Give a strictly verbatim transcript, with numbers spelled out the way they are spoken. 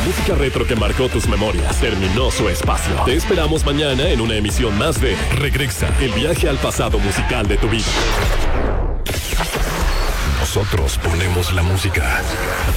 música retro que marcó tus memorias terminó su espacio. Te esperamos mañana en una emisión más de Regresa, el viaje al pasado musical de tu vida. Nosotros ponemos la música.